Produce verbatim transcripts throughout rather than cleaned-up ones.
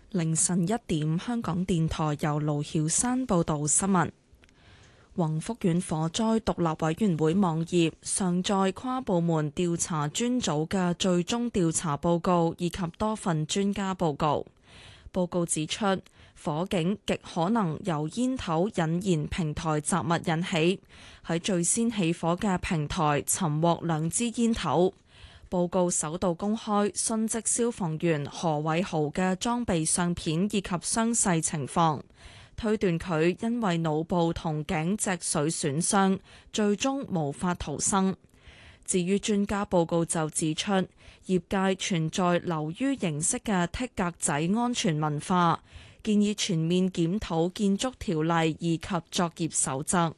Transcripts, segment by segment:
凌晨一點，香港電台由盧曉山報道新聞。宏福苑火災獨立委員會網頁上載跨部門調查專組嘅最終調查報告以及多份專家報告。報告指出，火警極可能由煙頭引燃平台雜物引起，喺最先起火嘅平台尋獲兩支煙頭。報告首度公開殉職消防員何偉豪嘅裝備相片以及傷勢情況，推斷佢因為腦部同頸脊髓損傷，最終無法逃生。至於專家報告就指出，業界存在流於形式嘅剔格仔安全文化，建議全面檢討建築條例以及作業守則。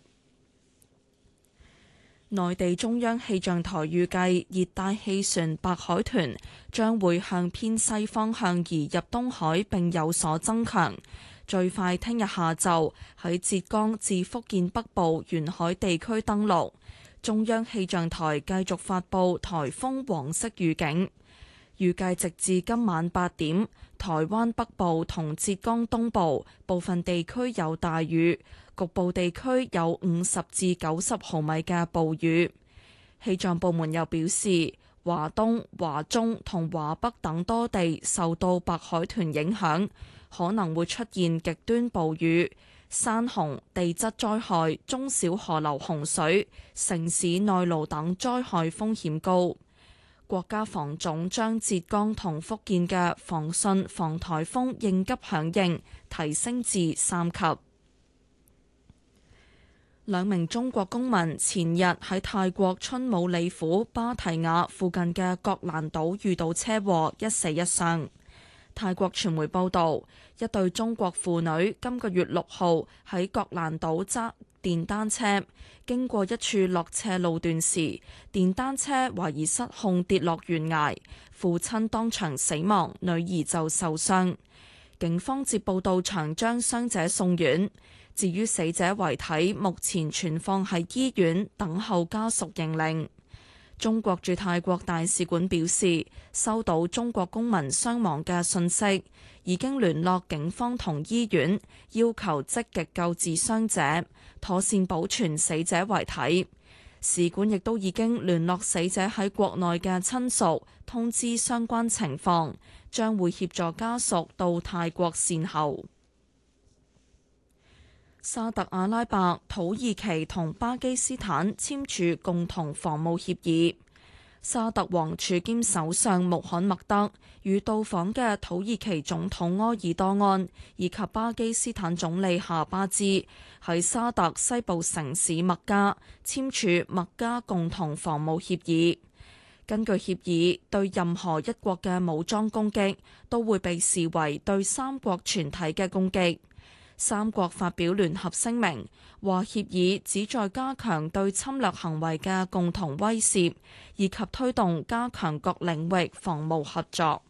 內地中央氣象台預計熱帶氣旋白海豚將會向偏西方向移入東海並有所增強，最快聽日下晝喺浙江至福建北部沿海地區登陸。中央氣象台繼續發布颱風黃色預警，預計直至今晚八點，台灣北部同浙江東部部分地區有大雨，局部地區有五十至九十毫米嘅暴雨。氣象部門又表示，華東、華中同華北等多地受到白海豚影響，可能會出現極端暴雨、山洪、地質災害、中小河流洪水、城市內澇等災害風險高。國家防總將浙江同福建嘅防汛防颱風應急響應提升至三級。兩名中國公民前日喺泰國春武里府芭提雅附近嘅覺蘭島遇到車禍，一死一傷。泰國傳媒報道，一對中國婦女今個月六號喺覺蘭島揸電單車，經過一處落斜路段時，電單車懷疑失控跌落懸崖，父親當場死亡，女兒就受傷。警方接報到場將傷者送院。至於死者遺體，目前存放喺醫院等候家屬認領。中國駐泰國大使館表示，收到中國公民傷亡嘅信息，已經聯絡警方同醫院，要求積極救治傷者，妥善保存死者遺體。使館亦都已經聯絡死者喺國內嘅親屬，通知相關情況，將會協助家屬到泰國善後。沙特阿拉伯、土耳其同巴基斯坦簽署共同防務協議。沙特王儲兼首相穆罕默德與到訪嘅土耳其總統埃爾多安以及巴基斯坦總理夏巴茲喺沙特西部城市麥加簽署麥加共同防務協議。根據協議，對任何一國嘅武裝攻擊都會被視為對三國全體嘅攻擊。三國發表聯合聲明，話協議旨在加強對侵略行為嘅共同威懾，以及推動加強各領域防務合作。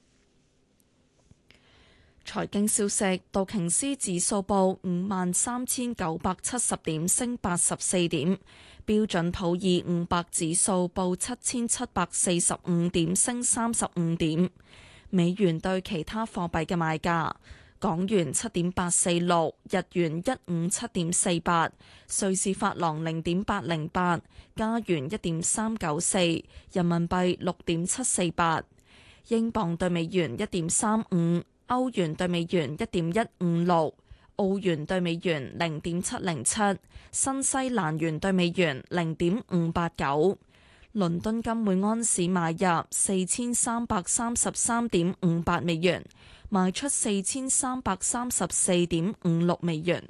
財經消息，道瓊斯指數報五萬三千九百七十點，升八十四點；標準普爾五百指數報七千七百四十五點，升三十五點。美元對其他貨幣嘅賣價。港元七點八四六，日元一五七點四八，瑞士法郎零點八零八，加元一點三九四，人民幣六點七四八，英鎊對美元一點三五，歐元對美元一點一五六，澳元對美元零點七零七，新西蘭元對美元零點五八九。倫敦金每安士買入四千三百三十三點五八美元，賣出四千三百三十四點五六美元。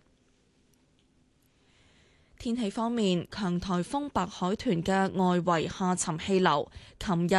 天氣方面，強颱風白海豚嘅外圍下沉氣流，琴日